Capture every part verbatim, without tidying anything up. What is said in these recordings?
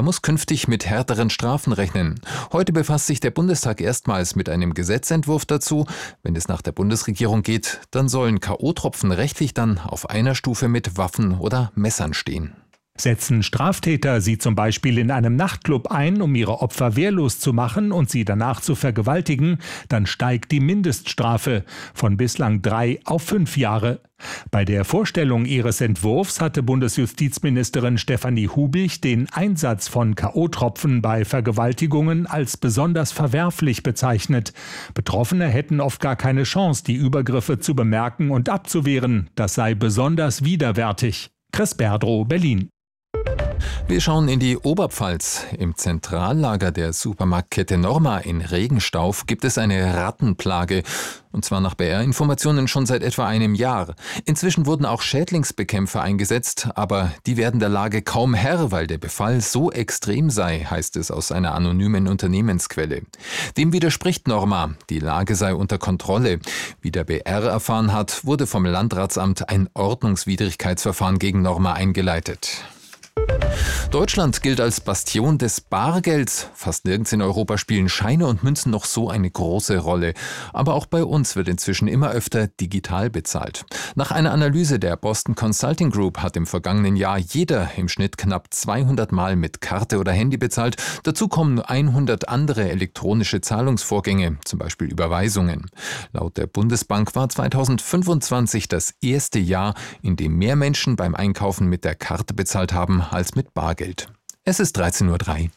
muss künftig mit härteren Strafen rechnen. Heute befasst sich der Bundestag erstmals mit einem Gesetzentwurf dazu. Wenn es nach der Bundesregierung geht, dann sollen K O-Tropfen rechtlich dann auf einer Stufe mit Waffen oder Messern stehen. Setzen Straftäter sie zum Beispiel in einem Nachtclub ein, um ihre Opfer wehrlos zu machen und sie danach zu vergewaltigen, dann steigt die Mindeststrafe von bislang drei auf fünf Jahre. Bei der Vorstellung ihres Entwurfs hatte Bundesjustizministerin Stefanie Hubich den Einsatz von K O-Tropfen bei Vergewaltigungen als besonders verwerflich bezeichnet. Betroffene hätten oft gar keine Chance, die Übergriffe zu bemerken und abzuwehren. Das sei besonders widerwärtig. Chris Berdrow, Berlin. Wir schauen in die Oberpfalz. Im Zentrallager der Supermarktkette Norma in Regenstauf gibt es eine Rattenplage. Und zwar nach B R-Informationen schon seit etwa einem Jahr. Inzwischen wurden auch Schädlingsbekämpfer eingesetzt, aber die werden der Lage kaum Herr, weil der Befall so extrem sei, heißt es aus einer anonymen Unternehmensquelle. Dem widerspricht Norma, die Lage sei unter Kontrolle. Wie der B R erfahren hat, wurde vom Landratsamt ein Ordnungswidrigkeitsverfahren gegen Norma eingeleitet. Deutschland gilt als Bastion des Bargelds. Fast nirgends in Europa spielen Scheine und Münzen noch so eine große Rolle. Aber auch bei uns wird inzwischen immer öfter digital bezahlt. Nach einer Analyse der Boston Consulting Group hat im vergangenen Jahr jeder im Schnitt knapp zweihundert Mal mit Karte oder Handy bezahlt. Dazu kommen hundert andere elektronische Zahlungsvorgänge, zum Beispiel Überweisungen. Laut der Bundesbank war zweitausendfünfundzwanzig das erste Jahr, in dem mehr Menschen beim Einkaufen mit der Karte bezahlt haben als mit Bargeld. Es ist dreizehn Uhr drei.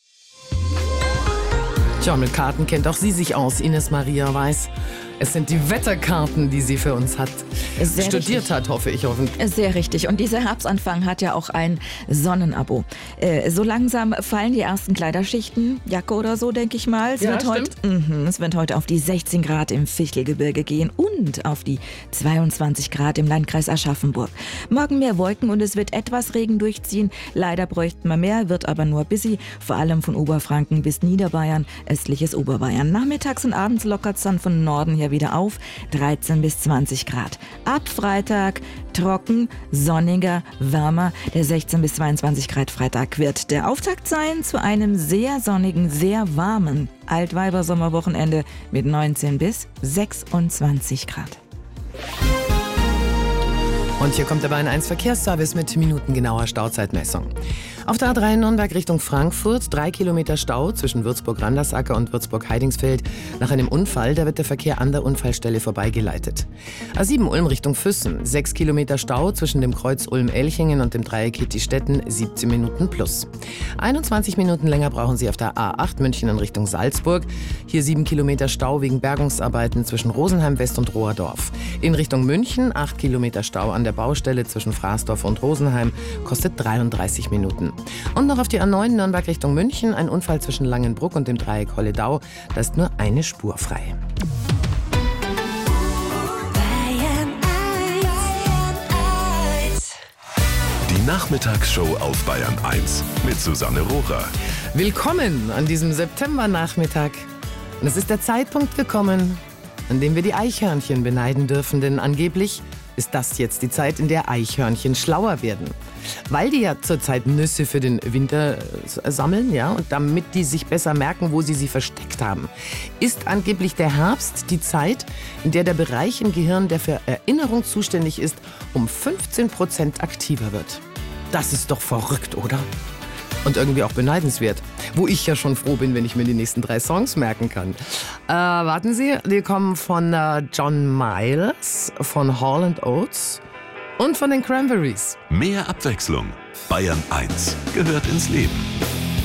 Tja, mit Karten kennt auch sie sich aus, Ines Maria Weiß. Es sind die Wetterkarten, die sie für uns hat. Sehr studiert richtig. hat, hoffe ich. Hoffentlich. Sehr richtig. Und dieser Herbstanfang hat ja auch ein Sonnenabo. Äh, so langsam fallen die ersten Kleiderschichten, Jacke oder so, denke ich mal. Es, Ja, wird heute, mh, es wird heute auf die sechzehn Grad im Fichtelgebirge gehen und auf die zweiundzwanzig Grad im Landkreis Aschaffenburg. Morgen mehr Wolken und es wird etwas Regen durchziehen. Leider bräuchten wir mehr, wird aber nur busy. Vor allem von Oberfranken bis Niederbayern, östliches Oberbayern. Nachmittags und abends lockert es dann von Norden her wieder auf, dreizehn bis zwanzig Grad. Ab Freitag trocken, sonniger, wärmer. Der sechzehn bis zweiundzwanzig Grad Freitag wird der Auftakt sein zu einem sehr sonnigen, sehr warmen Altweiber-Sommerwochenende mit neunzehn bis sechsundzwanzig Grad. Und hier kommt der Bayern eins Verkehrsservice mit minutengenauer Stauzeitmessung. Auf der A drei Nürnberg Richtung Frankfurt, drei Kilometer Stau zwischen Würzburg-Randersacker und Würzburg-Heidingsfeld. Nach einem Unfall, da wird der Verkehr an der Unfallstelle vorbeigeleitet. A sieben Ulm Richtung Füssen, sechs Kilometer Stau zwischen dem Kreuz Ulm-Elchingen und dem Dreieck Hitti-Stetten, siebzehn Minuten plus. einundzwanzig Minuten länger brauchen Sie auf der A acht München in Richtung Salzburg. Hier sieben Kilometer Stau wegen Bergungsarbeiten zwischen Rosenheim West und Rohrdorf. In Richtung München acht Kilometer Stau an der Baustelle zwischen Fraßdorf und Rosenheim, kostet dreiunddreißig Minuten. Und noch auf die A neun Nürnberg Richtung München, ein Unfall zwischen Langenbruck und dem Dreieck Holledau, da ist nur eine Spur frei. Die Nachmittagsshow auf Bayern eins mit Susanne Rohrer. Willkommen an diesem Septembernachmittag. Und es ist der Zeitpunkt gekommen, an dem wir die Eichhörnchen beneiden dürfen, denn angeblich ist das jetzt die Zeit, in der Eichhörnchen schlauer werden. Weil die ja zurzeit Nüsse für den Winter sammeln, ja, und damit die sich besser merken, wo sie sie versteckt haben, ist angeblich der Herbst die Zeit, in der der Bereich im Gehirn, der für Erinnerung zuständig ist, um fünfzehn Prozent aktiver wird. Das ist doch verrückt, oder? Und irgendwie auch beneidenswert. Wo ich ja schon froh bin, wenn ich mir die nächsten drei Songs merken kann. Äh, warten Sie, die kommen von äh, John Miles, von Hall and Oates und von den Cranberries. Mehr Abwechslung. Bayern eins gehört ins Leben.